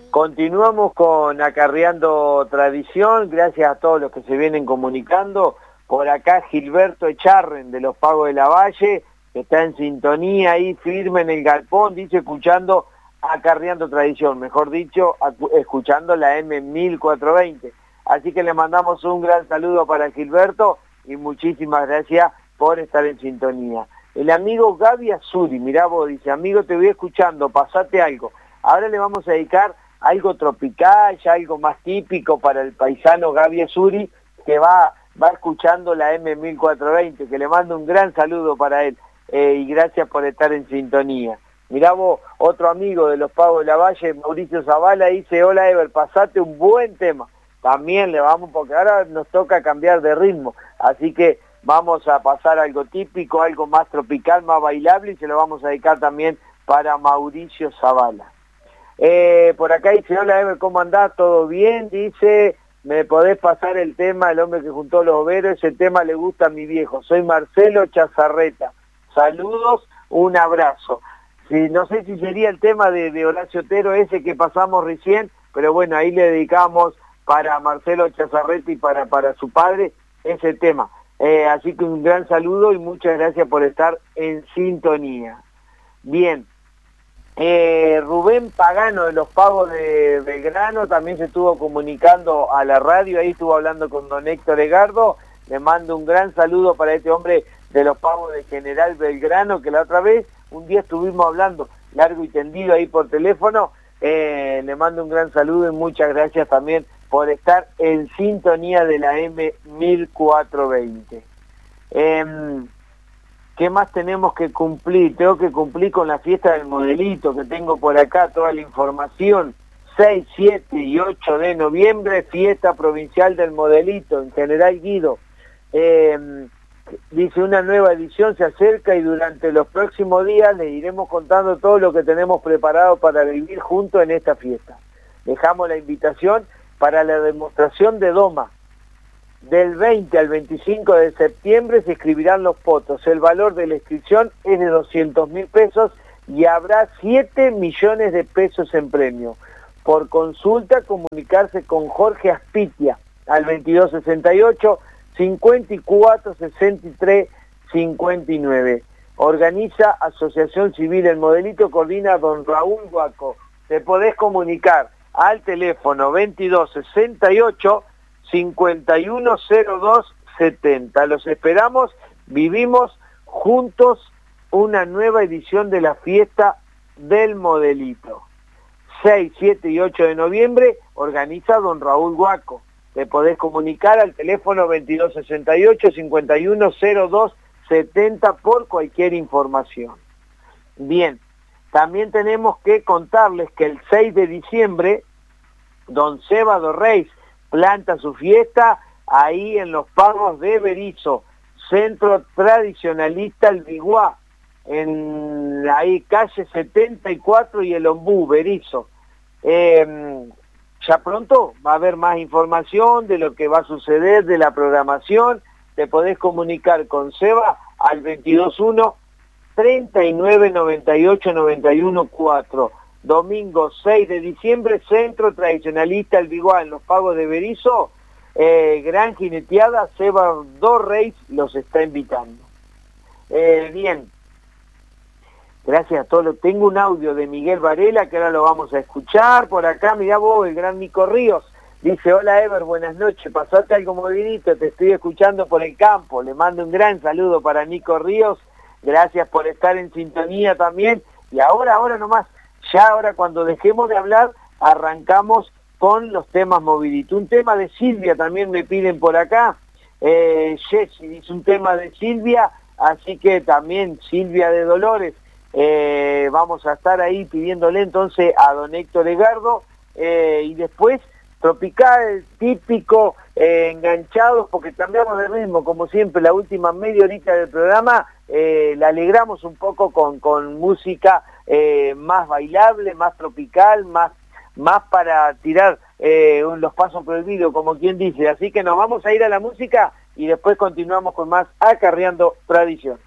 Continuamos con Acarreando Tradición, gracias a todos los que se vienen comunicando. Por acá Gilberto Echarren de los Pagos de la Valle, que está en sintonía ahí, firme en el galpón, dice escuchando Acarreando Tradición, mejor dicho, escuchando la M1420. Así que le mandamos un gran saludo para Gilberto y muchísimas gracias por estar en sintonía. El amigo Gaby Azuri, mirá vos, dice, amigo, te voy escuchando, pasate algo. Ahora le vamos a dedicar algo tropical, ya algo más típico para el paisano Gaby Azuri, que va escuchando la M1420, que le mando un gran saludo para él, y gracias por estar en sintonía. Mirá vos, otro amigo de los Pagos de la Valle, Mauricio Zavala, dice, hola Ever, pasate un buen tema. También le vamos, porque ahora nos toca cambiar de ritmo, así que vamos a pasar algo típico, algo más tropical, más bailable, y se lo vamos a dedicar también para Mauricio Zavala. Por acá dice, hola Ever, ¿cómo andás? ¿Todo bien? Dice, ¿me podés pasar el tema, el hombre que juntó los overos? Ese tema le gusta a mi viejo. Soy Marcelo Chazarreta. Saludos, un abrazo. Sí, no sé si sería el tema de Horacio Otero ese que pasamos recién, pero bueno, ahí le dedicamos para Marcelo Chazarreta y para su padre ese tema. Así que un gran saludo y muchas gracias por estar en sintonía. Bien. Rubén Pagano de los Pagos de Belgrano también se estuvo comunicando a la radio, ahí estuvo hablando con don Héctor Egardo. Le mando un gran saludo para este hombre de los Pagos de General Belgrano, que la otra vez, un día estuvimos hablando largo y tendido ahí por teléfono. Le mando un gran saludo y muchas gracias también por estar en sintonía de la M1420. ¿Qué más tenemos que cumplir? Tengo que cumplir con la fiesta del modelito, que tengo por acá toda la información. 6, 7 y 8 de noviembre, fiesta provincial del modelito, en General Guido. Dice, una nueva edición se acerca y durante los próximos días les iremos contando todo lo que tenemos preparado para vivir juntos en esta fiesta. Dejamos la invitación para la demostración de doma. Del 20 al 25 de septiembre se inscribirán los potos. El valor de la inscripción es de 200.000 pesos y habrá 7 millones de pesos en premio. Por consulta, comunicarse con Jorge Aspitia al 2268 54 63 59. Organiza Asociación Civil El Modelito, coordina don Raúl Guaco. Te podés comunicar al teléfono 2268 510270. Los esperamos, vivimos juntos una nueva edición de la fiesta del modelito. 6, 7 y 8 de noviembre organiza don Raúl Guaco. Te podés comunicar al teléfono 2268 510270 por cualquier información. Bien, también tenemos que contarles que el 6 de diciembre don Sebado Reis planta su fiesta ahí en los Pagos de Berizo, centro tradicionalista El Biguá, en ahí calle 74 y el Ombú, Berizo. Ya pronto va a haber más información de lo que va a suceder, de la programación. Te podés comunicar con Seba al 221 39 98 91 4. Domingo 6 de diciembre, Centro Tradicionalista El Biguá, en los Pagos de Berizo, gran jineteada, Sebado Reis los está invitando. Bien, gracias a todos. Tengo un audio de Miguel Varela que ahora lo vamos a escuchar. Por acá, mirá vos, el gran Nico Ríos, dice, hola Ever, buenas noches, pasate algo movidito, te estoy escuchando por el campo. Le mando un gran saludo para Nico Ríos, gracias por estar en sintonía también. Y ahora nomás, ya ahora cuando dejemos de hablar, arrancamos con los temas moviditos. Un tema de Silvia también me piden por acá. Jessy dice un tema de Silvia, así que también Silvia de Dolores. Vamos a estar ahí pidiéndole entonces a don Héctor Egardo. Y después, tropical, típico, enganchados, porque cambiamos de ritmo, como siempre, la última media horita del programa, la alegramos un poco con música más bailable, más tropical, más para tirar los pasos prohibidos, como quien dice. Así que nos vamos a ir a la música y después continuamos con más Acarreando Tradición.